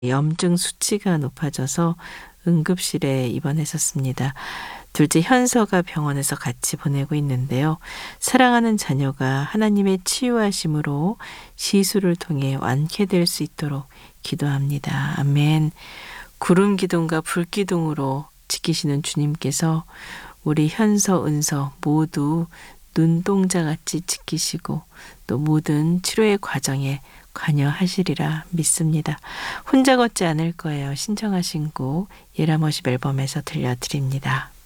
염증 수치가 높아져서 응급실에 입원했었습니다. 둘째 현서가 병원에서 같이 보내고 있는데요. 사랑하는 자녀가 하나님의 치유하심으로 시술을 통해 완쾌될 수 있도록 기도합니다. 아멘. 구름 기둥과 불 기둥으로 지키시는 주님께서 우리 현서, 은서 모두 눈동자같이 지키시고 또 모든 치료의 과정에 관여하시리라 믿습니다. 혼자 걷지 않을 거예요. 신청하신 곡 예라머십 앨범에서 들려드립니다.